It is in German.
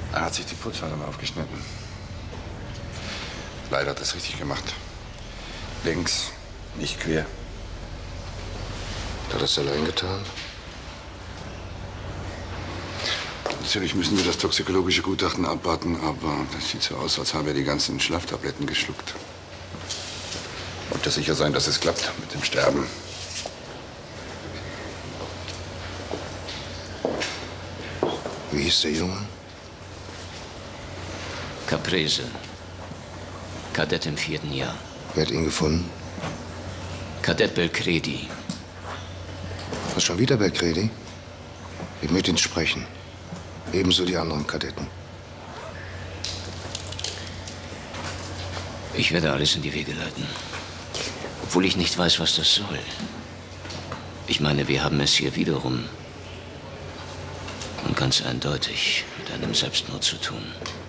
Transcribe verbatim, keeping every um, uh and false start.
Er hat sich die Putzhaltung aufgeschnitten. Leider hat er es richtig gemacht. Links, nicht quer. Hat er es allein getan? Natürlich müssen wir das toxikologische Gutachten abwarten, aber das sieht so aus, als habe er die ganzen Schlaftabletten geschluckt. Wollte sicher sein, dass es klappt mit dem Sterben. Wie hieß der Junge? Caprese. Kadett im vierten Jahr. Wer hat ihn gefunden? Kadett Belcredi. Was, schon wieder Belcredi? Ich möchte ihn sprechen. Ebenso die anderen Kadetten. Ich werde alles in die Wege leiten. Obwohl ich nicht weiß, was das soll. Ich meine, wir haben es hier wiederum und ganz eindeutig mit einem Selbstmord zu tun.